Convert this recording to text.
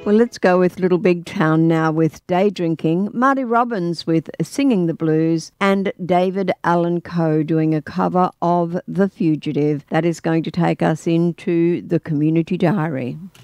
Well, let's go with Little Big Town now with Day Drinking, Marty Robbins with Singing the Blues, and David Allen Coe doing a cover of The Fugitive. That is going to take us into the Community Diary.